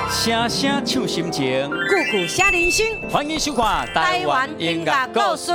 声声唱心情， 句句写人生。 欢迎收看台湾音乐故事。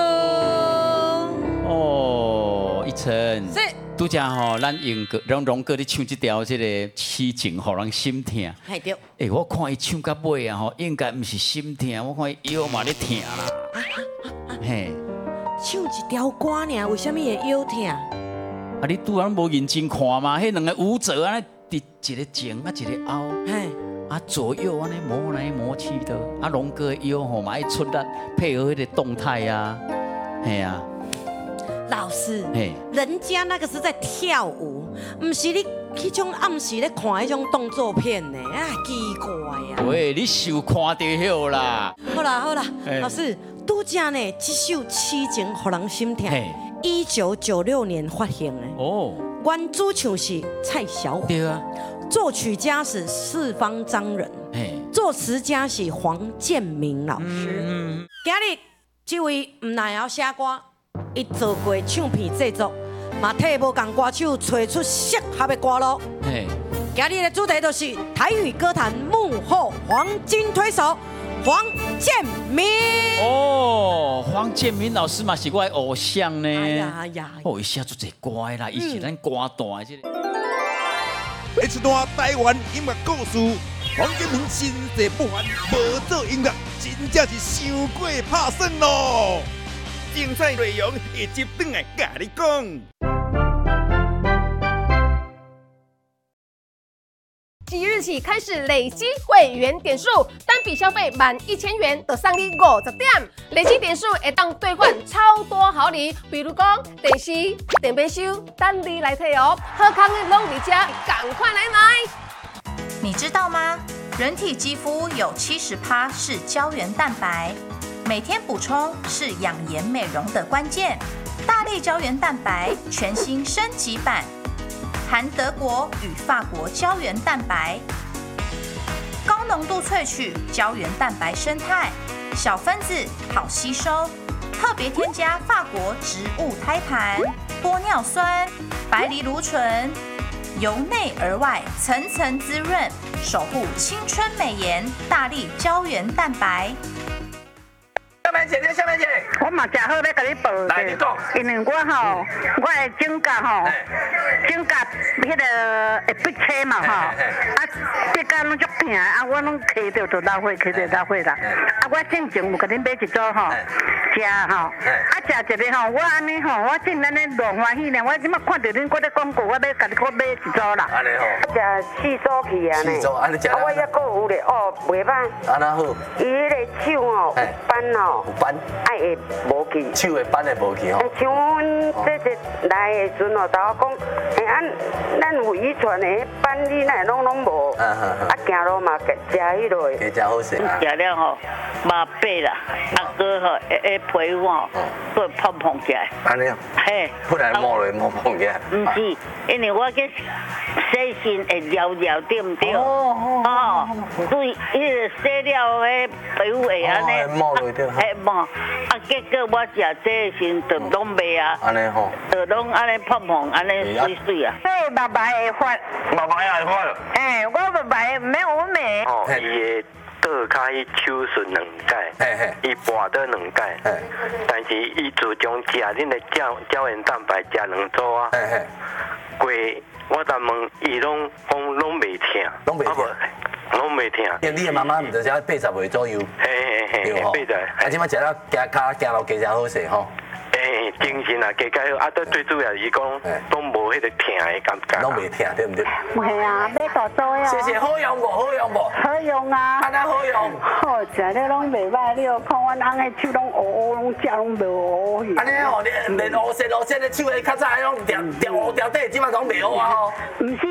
哦，一晨，拄则吼，咱荣哥咧唱这条这个痴情，互人心痛。 系对。 我看伊唱到尾啊，吼，应该毋是心痛，我看伊腰嘛咧痛啦。嘿， 唱一条歌尔，为什么会腰痛？ 啊，你拄然无认真看嘛？迄两个舞者啊，伫一个前啊，一个后。嘿。啊，左右安尼磨来磨去的，啊，龙哥的腰吼嘛爱出力配合迄个动态啊，嘿啊。 老师，人家那个是在跳舞，不是你迄种暗时咧看迄种动作片呢，啊，奇怪呀。 喂，你受看就好啦。 好啦，老师，拄则呢，这首《痴情》互人心痛，1996年发行的。哦。原主唱是蔡小虎。对啊。作曲家是四方张人，作词家是黄建明老师。今日这位唔但会写歌，伊做过唱片制作，嘛替无共歌手找出适合的歌路。今日的主题就是台语歌坛幕后黄金推手黄建明。 哦，黄建明老师嘛是我的偶像呢。 哎呀， 哦，伊写出一歌啦，伊是咱歌坛的这个。 一段台湾音乐故事，黄建明身世不凡，无做音乐，真正是伤过拍算咯。精彩内容下集转来甲你讲。 即日起开始累积会员点数，单笔消费满1000元就送你50点，累积点数会当兑换超多好礼，比如讲电视、电杯收，等你来摕哦。好康的拢伫这，赶快来买！ 你知道吗？人体肌肤有70%是胶原蛋白，每天补充是养颜美容的关键。大力胶原蛋白全新升级版。含德国与法国胶原蛋白，高浓度萃取胶原蛋白生态，小分子好吸收，特别添加法国植物胎盘、玻尿酸、白藜芦醇，由内而外层层滋润，守护青春美颜。大力胶原蛋白。 下面姐，我嘛正好要甲你报。来，你讲。因为我我的指甲迄个会闭车嘛这甲拢足疼我拢揢着就老血啦。我进前有甲恁买一组食食一个我安尼我真安尼偌欢喜呢。我即马看到恁搁咧广告，我要甲你搁买一组啦。安尼食四组去啊呢。四组，安尼食。我还搁有咧袂歹。安那好。伊迄个手斑有斑。爱会无去， 手的斑会无去吼。 像阮这来的时阵甲我讲，咱有遗传的斑，你那拢无。行路嘛，食迄落的。 加食好势。 食了麻痹啦，哥皮肤都胖起来。 安尼啊？ 嘿。 不然摸胖起来。 唔是，因为我去洗身会撩对唔对？所以迄个洗了迄皮肤会安尼。 摸落对。 摸。结果我食这时就拢袂啊， 安尼吼， 就拢安尼胖，安尼水啊。对，白会发， 白也会发。 我白没有美。 哦，伊的倒骹伊手术2届，伊跋倒2届，但是伊自从食恁的胶原蛋白食2组啊，我昨问伊拢袂疼， 拢袂疼。 拢袂疼。 因为你的妈妈毋是才80岁左右， 对吼。 啊，即摆食了行路加食好势吼。 精神啊，加好，最主要是讲拢无迄个疼的感觉。 拢袂疼，对毋对？ 系啊，买大组呀。 谢谢，好用无？好用无？ 好用啊。 安那好用？ 好，食了拢袂歹，你看阮翁的手拢乌，拢食拢袂乌去。 安尼吼，连乌色的手的较早拢条底，即摆拢袂乌啊吼。 毋是